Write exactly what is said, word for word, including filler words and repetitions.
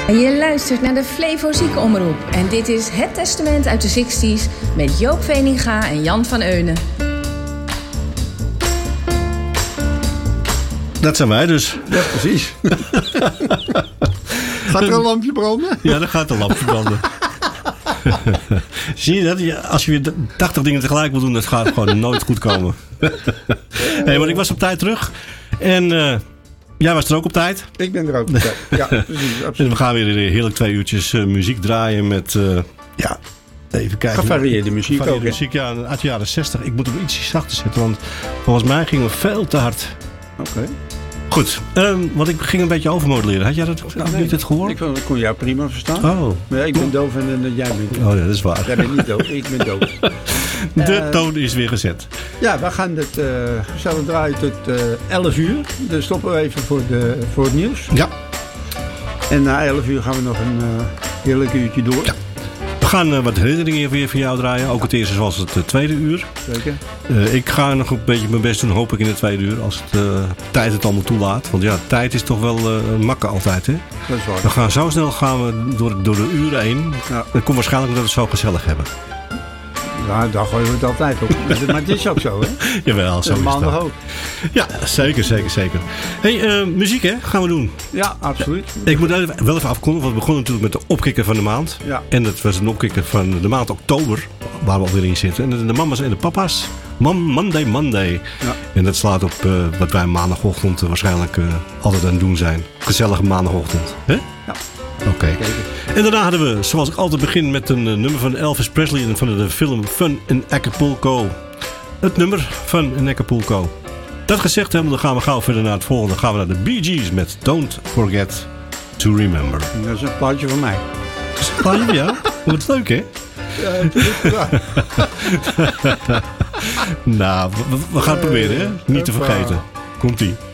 Je luistert naar de Flevo Ziekenomroep. En dit is Het Testament uit de zestig's met Joop Veninga en Jan van Eunen. Dat zijn wij dus. Ja, precies. Gaat er een lampje branden? Ja, dan gaat een lampje branden. Zie je dat? Als je weer tachtig dingen tegelijk wil doen, dat gaat gewoon nooit goed komen. Hey, maar ik was op tijd terug. En uh, jij was er ook op tijd. Ik ben er ook op tijd. Ja, precies. Absoluut. En we gaan weer heerlijk twee uurtjes uh, muziek draaien met... Uh, ja, even kijken. Gevarieerde muziek Gevarieerde ook. muziek, ja, uit de jaren zestig. Ik moet hem ietsje zachter zetten, want volgens mij gingen we veel te hard. Oké. Okay. Goed, um, want ik ging een beetje overmodelleren. Had jij dat nee, niet het gehoord? Ik kon jou prima verstaan. Oh. Maar ik ben doof en uh, jij bent doof. Oh ja, dat is waar. Jij bent niet doof, ik ben doof. De uh, toon is weer gezet. Ja, we gaan het uh, gezellig draaien tot uh, elf uur. Dus stoppen we even voor, de, voor het nieuws. Ja. En na elf uur gaan we nog een uh, heerlijk uurtje door. Ja. We gaan uh, wat herinneringen weer voor jou draaien. Ook het eerste zoals het uh, tweede uur. Zeker. Uh, ik ga nog een beetje mijn best doen, hoop ik, in het tweede uur. Als het uh, tijd het allemaal toelaat. Want ja, tijd is toch wel uh, een makke altijd, hè? Dat is waar. We gaan zo snel gaan we door, door de uren heen. Ja. Dat komt waarschijnlijk omdat we het zo gezellig hebben. Ja, daar gooien we het altijd op. Maar het is ook zo, hè? Jawel, zo is maandag dat. ook. Ja, zeker, zeker, zeker. Hey, uh, muziek hè, gaan we doen. Ja, absoluut. Ja, ik moet wel even afkondigen, want we begonnen natuurlijk met de opkikker van de maand. Ja. En dat was een opkikker van de maand oktober, waar we alweer in zitten. En de, de mama's en de papa's. Mam, Monday, Monday. Ja. En dat slaat op uh, wat wij maandagochtend uh, waarschijnlijk uh, altijd aan het doen zijn. Gezellige maandagochtend. Hè? Ja. Oké. Okay. En daarna hadden we, zoals ik altijd begin, met een uh, nummer van Elvis Presley en van de film Fun in Acapulco. Het nummer Fun in Acapulco. Dat gezegd hebben, dan gaan we gauw verder naar het volgende. Dan gaan we naar de Bee Gees met Don't Forget to Remember. Dat is een plaatje van mij. Dat is een plaatje van jou? Wat leuk, hè? Ja, natuurlijk. Nou, we, we gaan het proberen, hè? Niet te vergeten. Komt-ie.